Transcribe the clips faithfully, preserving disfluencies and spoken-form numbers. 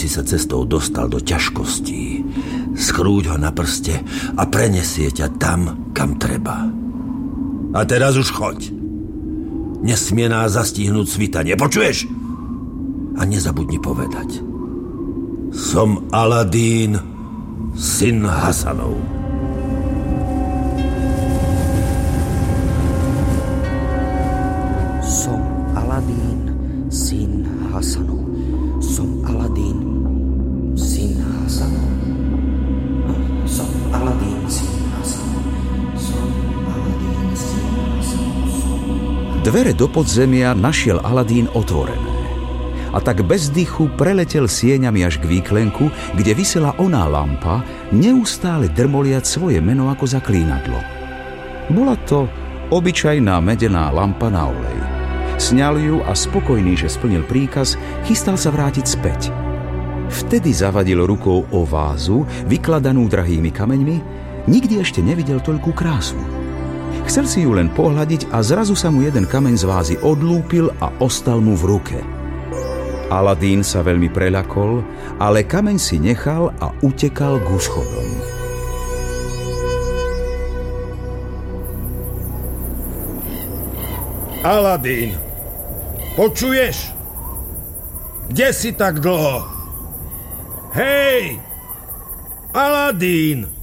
si sa cestou dostal do ťažkostí, skrúť ho na prste a prenesie ťa tam, kam treba. A teraz už choď. Nesmie nás zastihnúť svitanie, počuješ? A nezabudni povedať: som Aladín, syn Hasanov. Som Aladín, syn Hasanov. Som Aladín, syn Hasanov. Som Aladín, syn Hasanov. Som Aladín, syn Hasanov. Dvere do podzemia našiel Aladín otvorené. A tak bez dychu preletel sieňami až k výklenku, kde visela oná lampa, neustále drmoliať svoje meno ako zaklínadlo. Bola to obyčajná medená lampa na olej. Sňal ju a spokojný, že splnil príkaz, chystal sa vrátiť späť. Vtedy zavadil rukou o vázu, vykladanú drahými kameňmi, nikdy ešte nevidel toľkú krásu. Chcel si ju len pohľadiť a zrazu sa mu jeden kameň z vázy odlúpil a ostal mu v ruke. Aladín sa veľmi preľakol, ale kameň si nechal a utekal k úschodom. Aladín, počuješ? Kde si tak dlho? Hej! Aladín!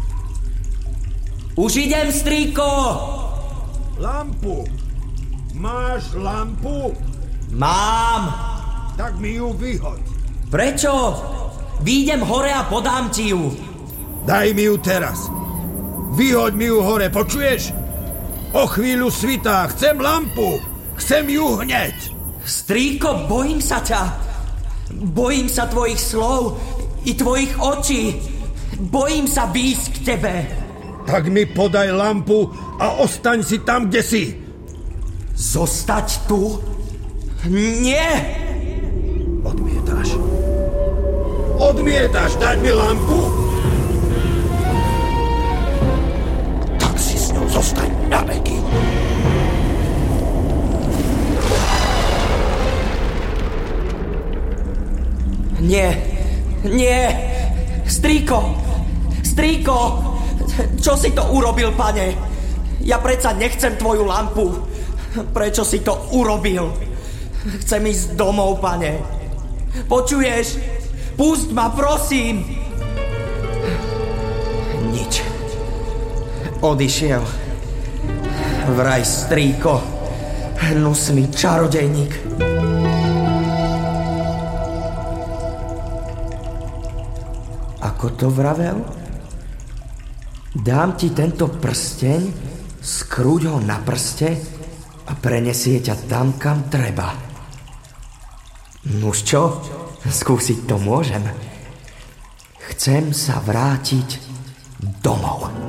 Už idem, strýko! Lampu! Máš lampu? Mám! Tak mi ju vyhoď. Prečo? Výjdem hore a podám ti ju. Daj mi ju teraz. Vyhoď mi ju hore, počuješ? O chvíľu svitá, chcem lampu. Chcem ju hneď. Strýko, bojím sa ťa. Bojím sa tvojich slov i tvojich očí. Bojím sa výjsť k tebe. Tak mi podaj lampu a ostaň si tam, kde si. Zostať tu? Nie! Odmietaš. Odmietaš dať mi lampu? Tak si s ňou zostaň na veky. Nie, nie! Strýko! Strýko! Čo si to urobil, pane? Ja predsa nechcem tvoju lampu. Prečo si to urobil? Chcem ísť domov, pane. Počuješ? Pusť ma, prosím! Nič. Odišiel. Vraj strýko. Hnusný čarodejník. Ako to vravel? Dám ti tento prsteň, skrúť ho na prste a prenesie ťa tam, kam treba. Nuž čo? Skúsiť to môžem. Chcem sa vrátiť domov.